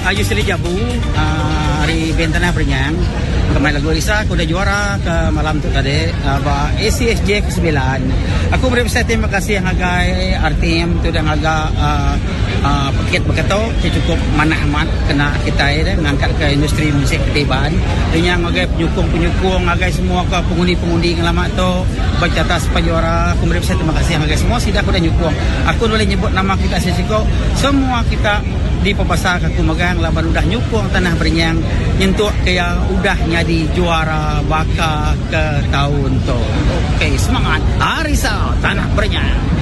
Hayu Seri Jabu, hari bentana Perenyang. Kemarin lagu Risa, aku dah juara ke malam tu tadi, ACSJ ke-9. Aku berusaha terima kasih yang agai RTM tu dan agak paket berkata cukup mana amat kena kita mengangkat ke industri musik ketibaan. Dengan agai penyukung agai semua ke pengundi-pengundi yang lama tu baca atas juara. Aku berusaha terima kasih yang agai semua sudah aku dah nyukung. Aku boleh nyebut nama kita sesiko. Semua kita di Papasa aku megang laban udah nyukung tanah Perenyang nyentuh kaya udah jadi juara baka ke tahun tu. Okey, semangat Arisa tanah Perenyang.